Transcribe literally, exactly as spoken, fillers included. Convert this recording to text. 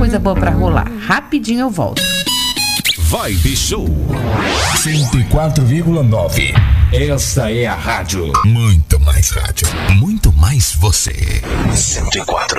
coisa boa pra rolar. Rapidinho eu volto. Vibe Show cento e quatro vírgula nove. Esta é a rádio. Muito mais rádio. Muito mais você. cento e quatro.